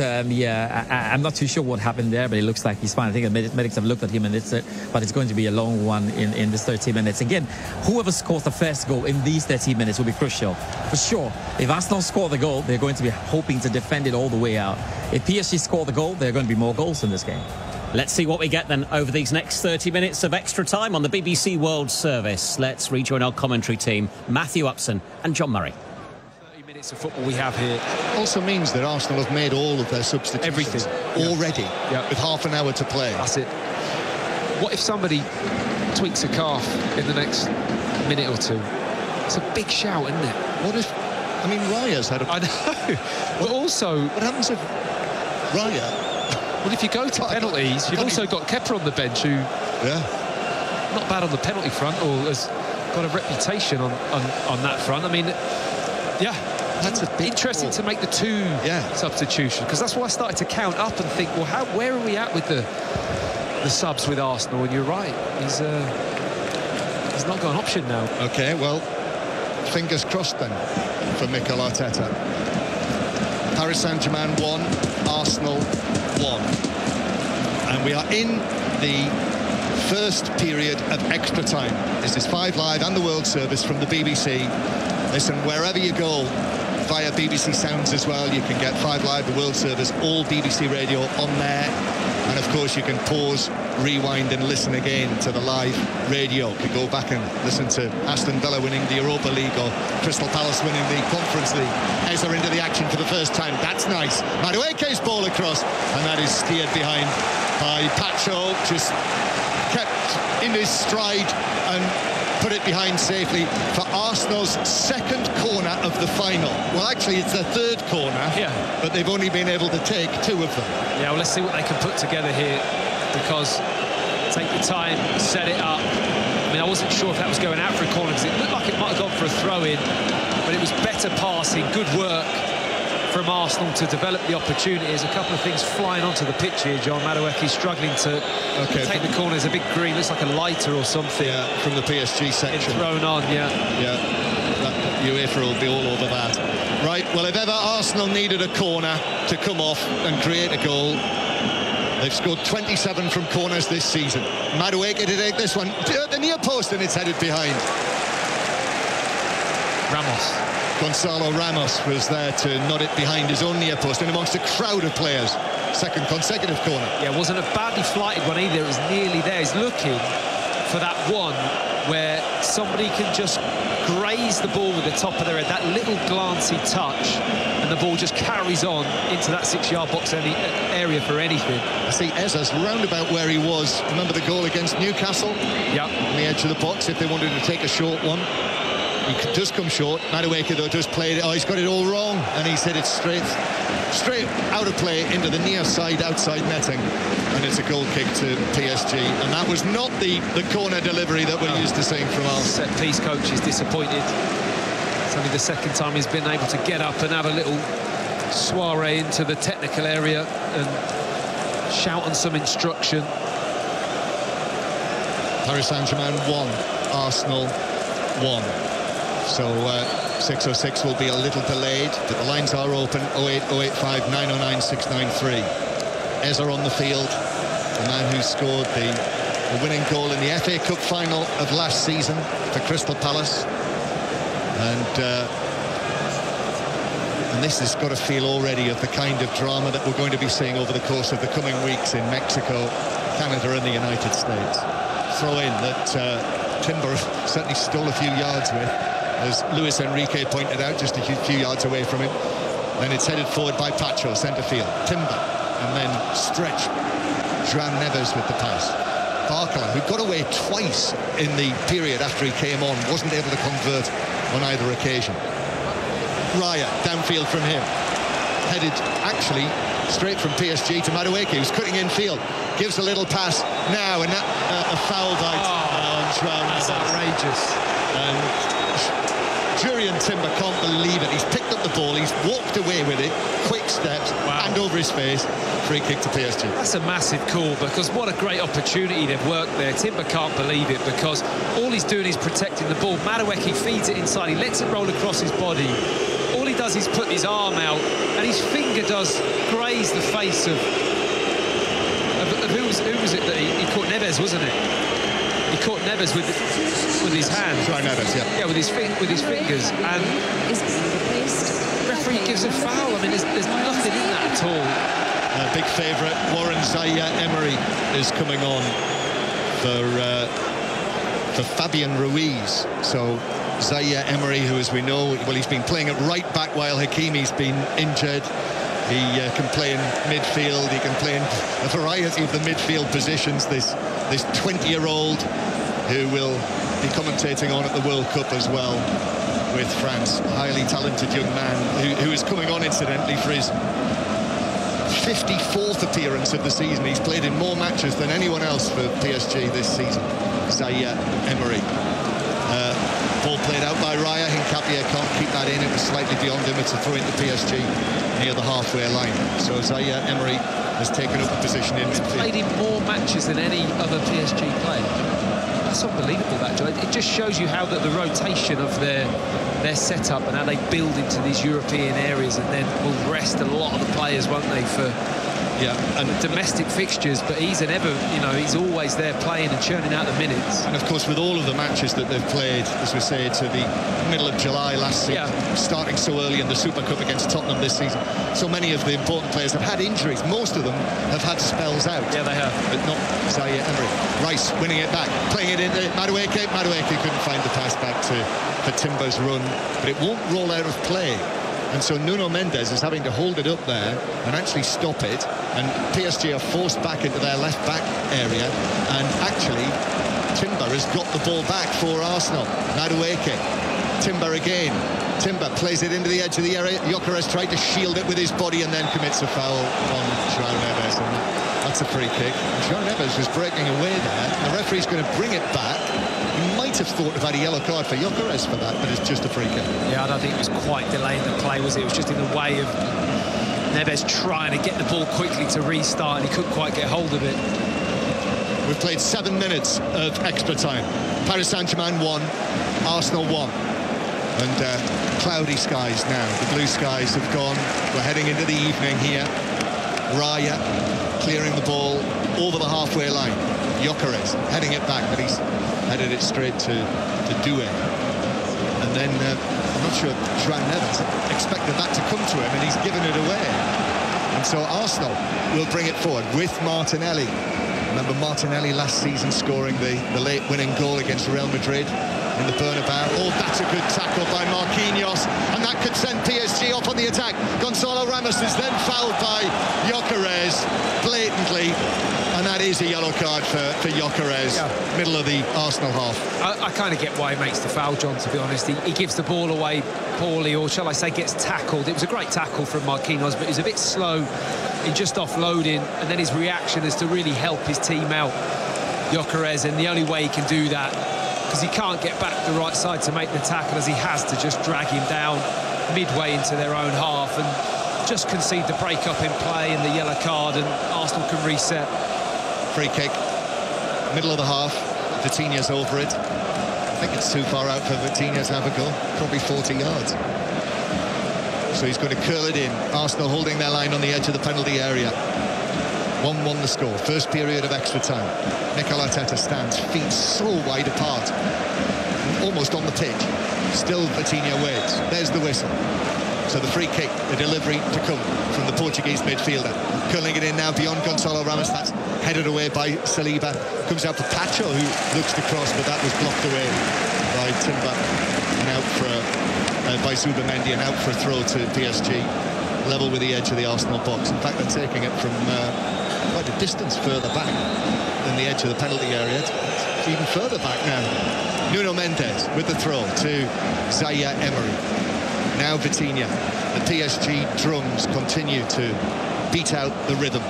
I'm not too sure what happened there, but it looks like he's fine. I think the medics have looked at him, and but it's going to be a long one in this 30 minutes. Again, whoever scores the first goal in these 30 minutes will be crucial. For sure, if Arsenal score the goal, they're going to be hoping to defend it all the way out. If PSG score the goal, there are going to be more goals in this game. Let's see what we get then over these next 30 minutes of extra time on the BBC World Service. Let's rejoin our commentary team, Matthew Upson and John Murray. 30 minutes of football we have here. Also means that Arsenal have made all of their substitutions. Everything. Already, with half an hour to play. That's it. What if somebody tweaks a calf in the next minute or two? It's a big shout, isn't it? What if... I mean, Raya's had a... I know. But also... What happens if Raya... Well, if you go to penalties, you've also got Kepa on the bench, who not bad on the penalty front, or has got a reputation on that front. I mean, that's a big interesting ball to make the two substitutions, because that's why I started to count up and think, well, where are we at with the subs with Arsenal? And you're right, he's not got an option now. Okay, well, fingers crossed then for Mikel Arteta. Paris Saint-Germain 1, Arsenal 1. And we are in the first period of extra time. This is 5 Live and the World Service from the BBC. Listen, wherever you go, via BBC Sounds as well, you can get 5 Live, the World Service, all BBC Radio on there. And of course you can pause, rewind and listen again to the live radio. You can go back and listen to Aston Villa winning the Europa League or Crystal Palace winning the Conference League. Eze into the action for the first time. That's nice. Madueke's ball across, and that is steered behind by Pacho. Just kept in his stride and put it behind safely for Arsenal's second corner of the final. Well, actually, it's their third corner, but they've only been able to take 2 of them. Yeah, well, let's see what they can put together here, because take the time, set it up. I mean, I wasn't sure if that was going out for a corner, because it looked like it might have gone for a throw-in, but it was better passing, good work from Arsenal to develop the opportunities. A couple of things flying onto the pitch here, John. Madueke struggling to take the corner. There's a big green, looks like a lighter or something. Yeah, from the PSG section. Thrown on, UEFA will be all over that. Right, well, if ever Arsenal needed a corner to come off and create a goal, they've scored 27 from corners this season. Madueke to take this one to the near post, and it's headed behind. Gonzalo Ramos was there to nod it behind his own near post, and amongst a crowd of players. Second consecutive corner. Yeah, it wasn't a badly flighted one either. It was nearly there. He's looking for that one where somebody can just graze the ball with the top of their head, that little glancy touch, and the ball just carries on into that 6-yard box area for anything. I see Eze's round about where he was. Remember the goal against Newcastle? Yeah. On the edge of the box, if they wanted to take a short one. He does come short. Madueke, though, just played it. Oh, he's got it all wrong. And he's hit it straight out of play into the near side, outside netting. And it's a goal kick to PSG. And that was not the corner delivery that we're used to seeing from Arsenal. Set-piece coach is disappointed. It's only the second time he's been able to get up and have a little soiree into the technical area and shout on some instruction. Paris Saint-Germain 1, Arsenal 1. So 606 will be a little delayed, but the lines are open. 08, 085 909 693. Eza on the field, the man who scored the winning goal in the FA Cup final of last season for Crystal Palace. And this has got a feel already of the kind of drama that we're going to be seeing over the course of the coming weeks in Mexico, Canada and the United States. Throw in that Timber certainly stole a few yards with, as Luis Enrique pointed out, just a few yards away from him. Then it's headed forward by Pacho, centre field. Timber, and then stretch. Joan Neves with the pass. Barcola, who got away twice in the period after he came on, wasn't able to convert on either occasion. Raya, downfield from him. Headed, actually, straight from PSG to Madueke, who's cutting infield. Gives a little pass now, and that a foul by Joan. That's outrageous. And Jurriën Timber can't believe it. He's picked up the ball, he's walked away with it, quick steps, hand over his face, free kick to PSG. That's a massive call, because what a great opportunity they've worked there. Timber can't believe it, because all he's doing is protecting the ball. Madueke feeds it inside, he lets it roll across his body. All he does is put his arm out, and his finger does graze the face of who was it that he caught? Neves, wasn't it? He caught Neves with his hands. Right, Neves, yeah. Yeah, with his fingers, and the referee gives a foul. I mean, there's nothing in that at all. Big favourite, Warren Zaïre-Emery is coming on for Fabian Ruiz. So Zaïre-Emery, who, as we know, well, he's been playing at right back while Hakimi's been injured. He can play in midfield, he can play in a variety of the midfield positions. This 20-year-old who will be commentating on at the World Cup as well with France. Highly talented young man who is coming on, incidentally, for his 54th appearance of the season. He's played in more matches than anyone else for PSG this season. Zaïre-Emery. Ball played out by Raya. Hincapié can't keep that in. It was slightly beyond him. It's a throw into PSG near the halfway line. So Zaïre-Emery has taken up a position in midfield. He's played in more matches than any other PSG player. That's unbelievable, that, Joe. It just shows you how the rotation of their setup and how they build into these European areas, and then will rest a lot of the players, won't they, for and domestic fixtures. But he's he's always there playing and churning out the minutes. And of course, with all of the matches that they've played, as we say, to the middle of July last season, starting so early in the Super Cup against Tottenham this season, so many of the important players have had injuries. Most of them have had spells out. Yeah, they have. But not Zaïre-Emery. Rice winning it back, playing it into Madueke. Madueke couldn't find the pass back for Timber's run, but it won't roll out of play. And so Nuno Mendes is having to hold it up there and actually stop it. And PSG are forced back into their left-back area. And actually, Timber has got the ball back for Arsenal. Madueke. Timber again. Timber plays it into the edge of the area. Gyökeres tried to shield it with his body and then commits a foul on João Neves. And that's a free kick. João Neves was breaking away there. The referee's going to bring it back. He might have thought about a yellow card for Gyökeres for that, but it's just a free kick. Yeah, I don't think it was quite delaying the play, was it? It was just in the way of Neves trying to get the ball quickly to restart, and he couldn't quite get hold of it. We've played 7 minutes of extra time. Paris Saint-Germain 1, Arsenal 1. And cloudy skies now. The blue skies have gone. We're heading into the evening here. Raya clearing the ball over the halfway line. Gyökeres heading it back, but he's headed it straight to Doué. And then I'm not sure João Neves expected that to come to him, and he's given it away. And so Arsenal will bring it forward with Martinelli. Remember Martinelli last season scoring the late winning goal against Real Madrid in the Bernabeu. Oh, that's a good tackle by Marquinhos, and that could send PSG off on the attack. Gonzalo Ramos is then fouled by Gyökeres blatantly, and that is a yellow card for Gyökeres, middle of the Arsenal half. I kind of get why he makes the foul, John, to be honest. He gives the ball away poorly, or shall I say gets tackled. It was a great tackle from Marquinhos, but he was a bit slow in just offloading, and then his reaction is to really help his team out, Gyökeres, and the only way he can do that, because he can't get back the right side to make the tackle, as he has to just drag him down midway into their own half and just concede the break-up in play and the yellow card, and Arsenal can reset. Free kick, middle of the half. Vitinha's over it. I think it's too far out for Vitinha to have a goal, probably 40 yards. So he's going to curl it in. Arsenal holding their line on the edge of the penalty area. 1-1 the score, first period of extra time. Mikel Arteta stands, feet so wide apart, almost on the pitch. Still Vitinha waits. There's the whistle. So the free kick, the delivery to come from the Portuguese midfielder. Curling it in now beyond Gonzalo Ramos. That's headed away by Saliba. Comes out for Pacho, who looks to cross, but that was blocked away by Timber. And out for by Zubimendi, and out for a throw to PSG. Level with the edge of the Arsenal box. In fact, they're taking it from quite a distance further back than the edge of the penalty area. It's even further back now. Nuno Mendes with the throw to Zaire Emery. Now Vitinha. The PSG drums continue to beat out the rhythm.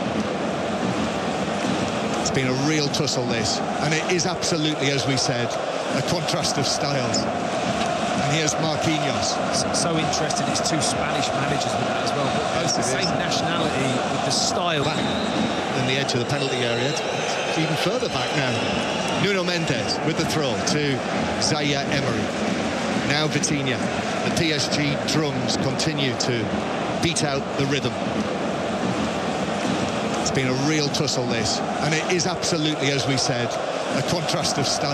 It's been a real tussle, this, and it is absolutely, as we said, a contrast of styles. And here's Marquinhos. So interesting, it's two Spanish managers with that as well. But it's the same nationality with the style. Back than the edge of the penalty area. It's even further back now. Nuno Mendes with the throw to Zaire Emery. Now Vitinha. The PSG drums continue to beat out the rhythm. It's been a real tussle, this, and it is absolutely, as we said, a contrast of style.